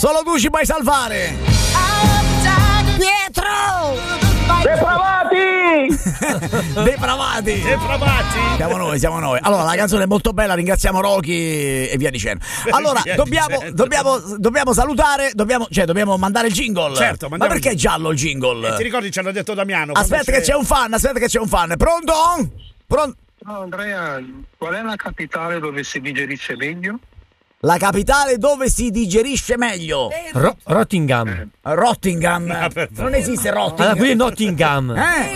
Solo tu ci puoi salvare. Pietro! Depravati! Siamo noi. Allora, la canzone è molto bella, ringraziamo Rocky e via dicendo. Allora, dobbiamo salutare, dobbiamo mandare il jingle. Certo, ma perché è giallo il jingle? Ti ricordi, ci hanno detto Damiano? Aspetta che c'è un fan. Pronto? No, Andrea, qual è la capitale dove si digerisce meglio? La capitale dove si digerisce meglio? Rottingham. Rottingham. Non esiste Rottingham. Allora, qui è Nottingham.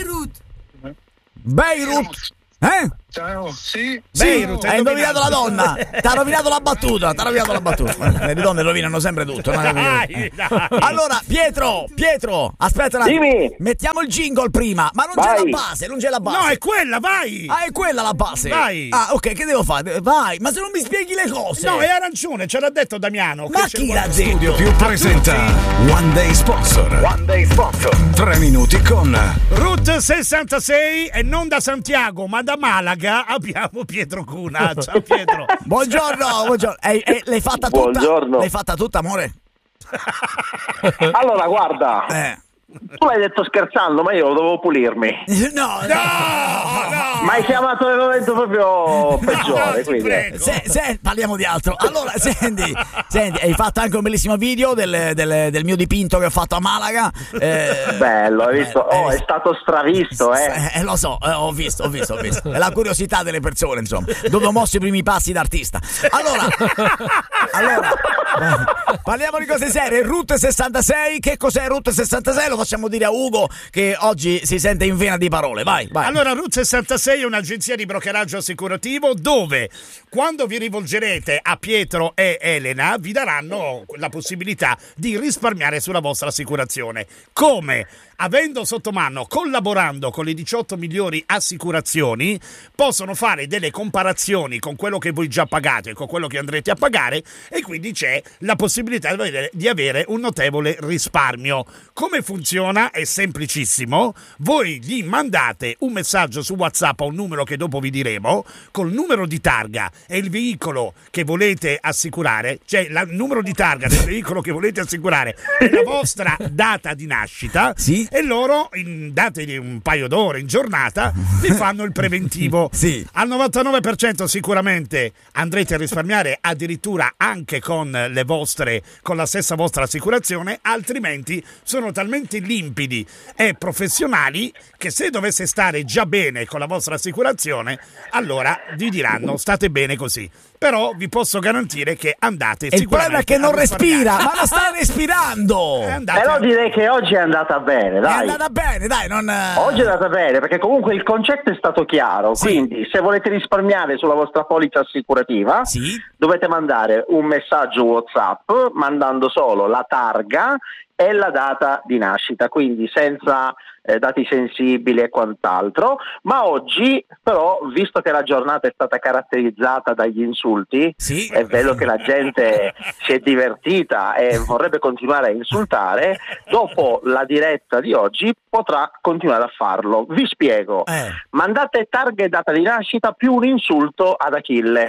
Beirut. Ciao, sì. Beirut, hai indovinato la donna. T'ha rovinato la battuta. Le donne rovinano sempre tutto. Dai. Allora, Pietro, aspetta un attimo. Dimmi. Mettiamo il jingle prima, ma non c'è la base. No, è quella, vai. Ah, è quella la base. Vai. Ah, ok, che devo fare? Vai, ma se non mi spieghi le cose. No, è arancione, ce l'ha detto Damiano. Ma chi l'ha detto? Studio Più presenta One Day Sponsor. 3 minuti con Route 66 e non da Santiago, ma da Malaga abbiamo Pietro Cuna. Ciao Pietro. Buongiorno. L'hai fatta tutta? Buongiorno. L'hai fatta tutta, amore? Allora, guarda, tu l'hai detto scherzando, ma io dovevo pulirmi. No. Ma hai chiamato nel momento proprio peggiore, quindi. Parliamo di altro. Allora, senti, hai fatto anche un bellissimo video del mio dipinto che ho fatto a Malaga. Bello, hai visto? È stato stravisto, Lo so, ho visto. È la curiosità delle persone, insomma, dove ho mosso i primi passi d'artista. Allora, parliamo di cose serie. Route 66, che cos'è Route 66? Lo facciamo dire a Ugo, che oggi si sente in vena di parole. Vai. Allora, Route 66 è un'agenzia di brokeraggio assicurativo dove, quando vi rivolgerete a Pietro e Elena, vi daranno la possibilità di risparmiare sulla vostra assicurazione. Come? Avendo sotto mano, collaborando con le 18 migliori assicurazioni, possono fare delle comparazioni con quello che voi già pagate e con quello che andrete a pagare, e quindi c'è la possibilità di avere un notevole risparmio. Come funziona? È semplicissimo. Voi gli mandate un messaggio su WhatsApp a un numero che dopo vi diremo, col numero di targa e il veicolo che volete assicurare, cioè il numero di targa del veicolo che volete assicurare e la vostra data di nascita. Sì. E loro, dategli un paio d'ore in giornata, vi fanno il preventivo. Sì. Al 99% sicuramente andrete a risparmiare, addirittura anche con la stessa vostra assicurazione, altrimenti sono talmente limpidi e professionali che se dovesse stare già bene con la vostra assicurazione, allora vi diranno state bene così. Però vi posso garantire che andate e sicuramente. Il problema è che non respira, ma non sta respirando. Però direi che oggi è andata bene, dai. È andata bene, dai. Oggi è andata bene, perché comunque il concetto è stato chiaro. Sì. Quindi, se volete risparmiare sulla vostra polizza assicurativa, dovete mandare un messaggio WhatsApp mandando solo la targa e la data di nascita, quindi senza dati sensibili e quant'altro. Ma oggi però, visto che la giornata è stata caratterizzata dagli insulti, è vero che la gente si è divertita e vorrebbe continuare a insultare, dopo la diretta di oggi potrà continuare a farlo. Vi spiego. Mandate targa e data di nascita più un insulto ad Achille.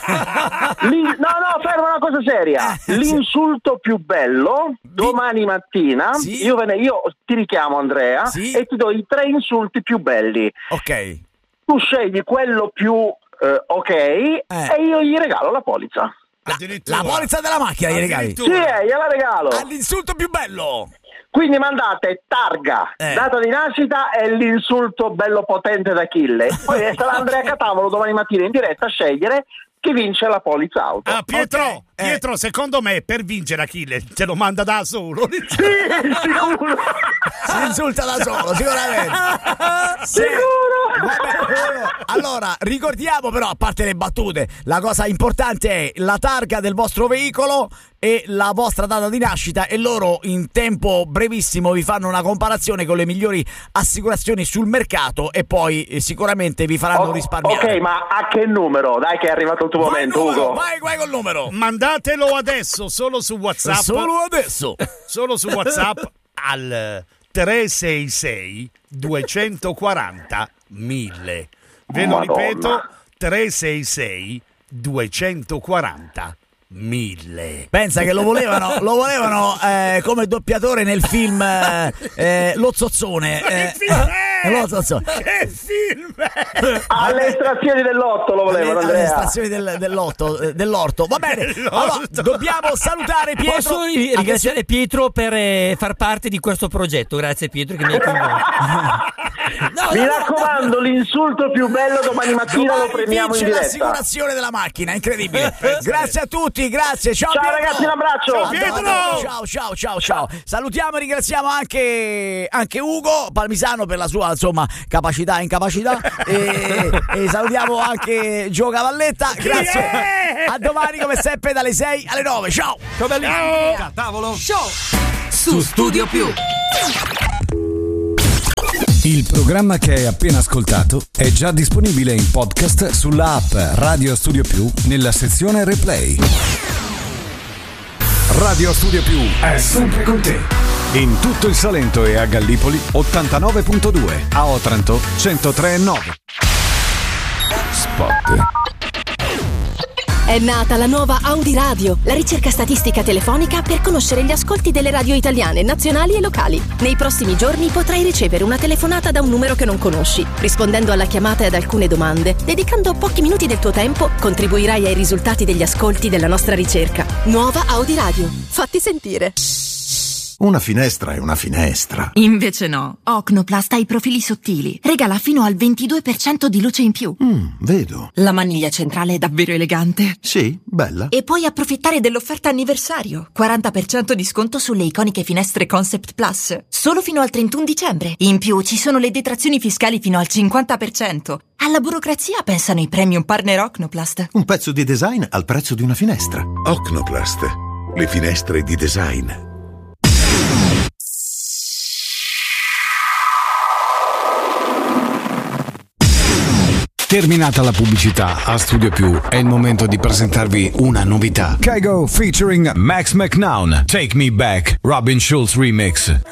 No, ferma, una cosa seria. L'insulto più bello domani mattina, io ti richiamo, Andrea, e ti do i 3 insulti più belli. Ok. Tu scegli quello più ok e io gli regalo la polizza. La polizza della macchina gli regali? Sì, gliela regalo. L'insulto più bello. Quindi mandate targa, data di nascita e l'insulto bello potente d'Achille. Poi sarà Andrea Catavolo domani mattina in diretta a scegliere chi vince la polizza auto. Pietro, secondo me per vincere Achille te lo manda da solo. Sì, sicuro. Si insulta da solo, sicuramente. Sicuro. Allora, ricordiamo però, a parte le battute, la cosa importante è la targa del vostro veicolo e la vostra data di nascita, e loro in tempo brevissimo vi fanno una comparazione con le migliori assicurazioni sul mercato e poi sicuramente vi faranno risparmiare. Ok, ma a che numero? Dai che è arrivato il tuo momento, Ugo. Vai col numero. Mandatelo adesso, solo su WhatsApp. Solo su WhatsApp al 366 240 1000. Ve lo ripeto, 366 240 1.000. Pensa che lo volevano come doppiatore nel film Lo Zozzone. Lo Zozzone. Che film è? Alle estrazioni dell'otto lo volevano, Andrea. Alle estrazioni dell'orto. Va bene, allora, dobbiamo salutare Pietro. Posso ringraziare Pietro per far parte di questo progetto. Grazie Pietro che mi hai coinvolto. Mi raccomando, l'insulto più bello domani mattina lo premiamo in diretta. L'assicurazione della macchina, incredibile. Grazie a tutti, grazie. Ciao Pietro. Ragazzi, un abbraccio. Ciao Pietro. Ciao. Salutiamo e ringraziamo anche Ugo Palmisano per la sua, insomma, capacità e incapacità e salutiamo anche Gio Cavalletta. Grazie. A domani come sempre dalle 6 alle 9. Ciao. Ciao belli. Da tavolo Show su Studio Più. Il programma che hai appena ascoltato è già disponibile in podcast sulla app Radio Studio Più nella sezione Replay. Radio Studio Più è sempre con te. In tutto il Salento e a Gallipoli 89.2, a Otranto 103.9. Spot. È nata la nuova Audi Radio, la ricerca statistica telefonica per conoscere gli ascolti delle radio italiane, nazionali e locali. Nei prossimi giorni potrai ricevere una telefonata da un numero che non conosci. Rispondendo alla chiamata e ad alcune domande, dedicando pochi minuti del tuo tempo, contribuirai ai risultati degli ascolti della nostra ricerca. Nuova Audi Radio. Fatti sentire. Una finestra è una finestra. Invece no. Ocnoplast ha i profili sottili. Regala fino al 22% di luce in più. Vedo. La maniglia centrale è davvero elegante. Sì, bella. E puoi approfittare dell'offerta anniversario. 40% di sconto sulle iconiche finestre Concept Plus. Solo fino al 31 dicembre. In più ci sono le detrazioni fiscali fino al 50%. Alla burocrazia pensano i premium partner Ocnoplast. Un pezzo di design al prezzo di una finestra. Ocnoplast. Le finestre di design. Terminata la pubblicità, a Studio Più è il momento di presentarvi una novità. Kygo featuring Max McNown, Take Me Back, Robin Schulz remix.